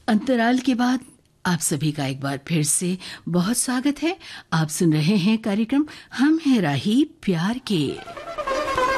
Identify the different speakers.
Speaker 1: अंतराल के बाद आप सभी का एक बार फिर से बहुत स्वागत है। आप सुन रहे हैं कार्यक्रम हम हैं राही प्यार के।